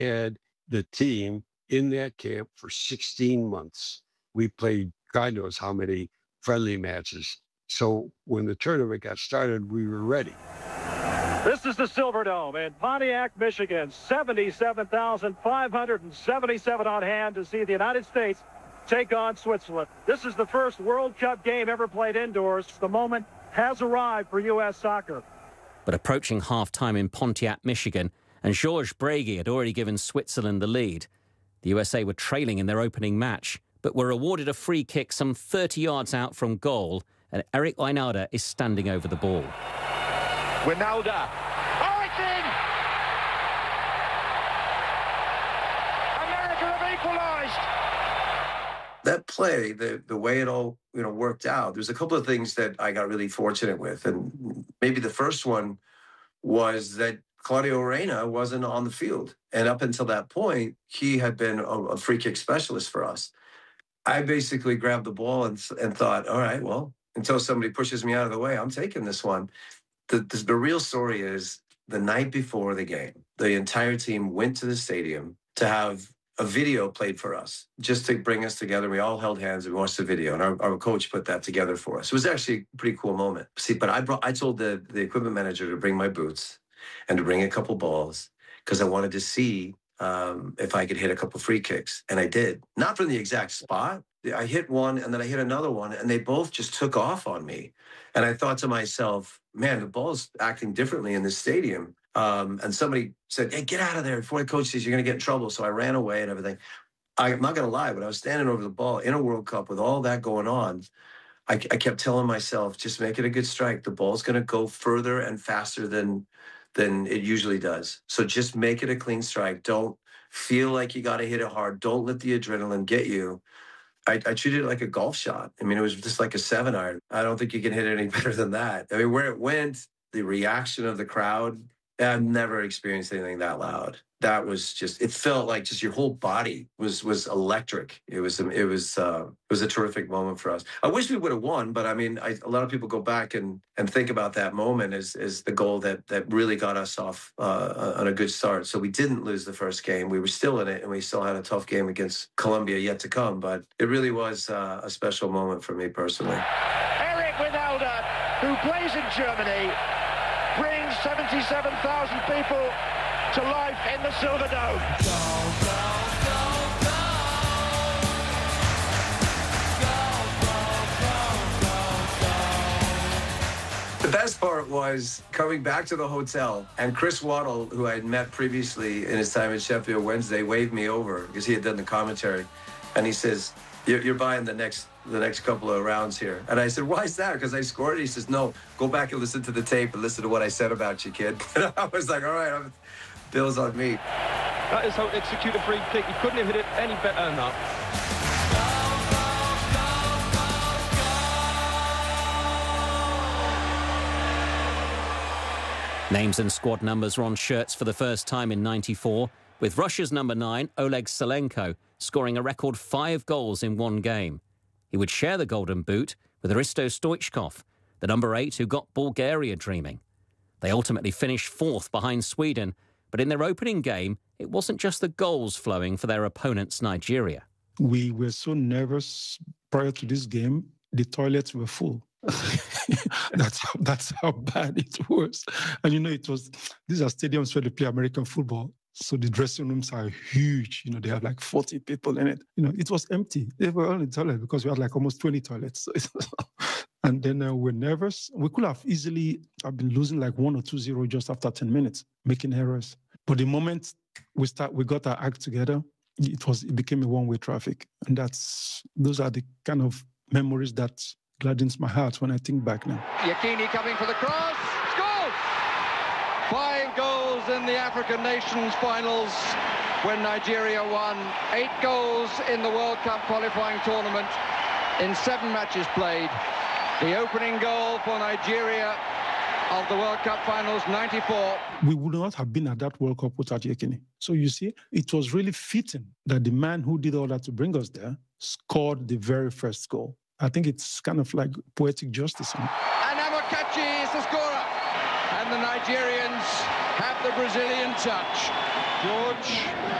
had the team in that camp for 16 months. We played God knows how many friendly matches. So when the tournament got started, we were ready. This is the Silverdome in Pontiac, Michigan. 77,577 on hand to see the United States take on Switzerland. This is the first World Cup game ever played indoors. The moment has arrived for U.S. soccer. But approaching half-time in Pontiac, Michigan, and Georges Breguet had already given Switzerland the lead. The USA were trailing in their opening match, but were awarded a free kick some 30 yards out from goal, and Eric Wynalda is standing over the ball. Wynalda. Oh, it's in! America have equalised! That play, the way it all worked out, there's a couple of things that I got really fortunate with. And maybe the first one was that Claudio Reyna wasn't on the field. And up until that point, he had been a free kick specialist for us. I basically grabbed the ball and thought, all right, well, until somebody pushes me out of the way, I'm taking this one. The real story is the night before the game, the entire team went to the stadium to have a video played for us, just to bring us together. We all held hands and watched the video, and our coach put that together for us. It was actually a pretty cool moment. See, but I told the equipment manager to bring my boots and to bring a couple balls because I wanted to see if I could hit a couple free kicks, and I did. Not from the exact spot. I hit one, and then I hit another one, and they both just took off on me. And I thought to myself, man, the ball's acting differently in this stadium. And somebody said, hey, get out of there before the coach says you're going to get in trouble. So I ran away and everything. I'm not going to lie, but I was standing over the ball in a World Cup with all that going on. I kept telling myself, just make it a good strike. The ball's going to go further and faster than it usually does. So just make it a clean strike. Don't feel like you got to hit it hard. Don't let the adrenaline get you. I treated it like a golf shot. I mean, it was just like a 7-iron. I don't think you can hit it any better than that. I mean, where it went, the reaction of the crowd, I've never experienced anything that loud. That was just, it felt like just your whole body was electric. It was a terrific moment for us. I wish we would have won, but I mean, a lot of people go back and think about that moment as the goal that really got us off on a good start. So we didn't lose the first game. We were still in it, and we still had a tough game against Colombia yet to come. But it really was a special moment for me personally. Eric Wynalda, who plays in Germany, brings 77,000 people to life in the Silverdome. The best part was coming back to the hotel, and Chris Waddle, who I had met previously in his time at Sheffield Wednesday, waved me over because he had done the commentary, and he says, you're buying the next couple of rounds here. And I said, why is that? Because I scored? He says, no, go back and listen to the tape and listen to what I said about you, kid. And I was like, all right, Bill's on me. That is how to execute a free kick. You couldn't have hit it any better than that. Names and squad numbers were on shirts for the first time in '94, with Russia's number 9, Oleg Salenko, scoring a record 5 goals in one game. He would share the Golden Boot with Hristo Stoichkov, the number 8 who got Bulgaria dreaming. They ultimately finished 4th behind Sweden, but in their opening game, it wasn't just the goals flowing for their opponents, Nigeria. We were so nervous prior to this game, the toilets were full. That's how bad it was. And these are stadiums where they play American football. So the dressing rooms are huge. They have like 40 people in it. It was empty. They were all in the toilet because we had like almost 20 toilets. And then we're nervous. We could have easily been losing like 1 or 2-0 just after 10 minutes, making errors. But the moment we got our act together, it became a one-way traffic. And those are the kind of memories that gladdens my heart when I think back now. Yakini coming for the cross. Scores! 5 goals in the African Nations finals when Nigeria won. 8 goals in the World Cup qualifying tournament in 7 matches played. The opening goal for Nigeria of the World Cup finals, 94. We would not have been at that World Cup without Yakini. So you see, it was really fitting that the man who did all that to bring us there scored the very first goal. I think it's kind of like poetic justice. And Amokachi is the scorer. And the Nigerians have the Brazilian touch. George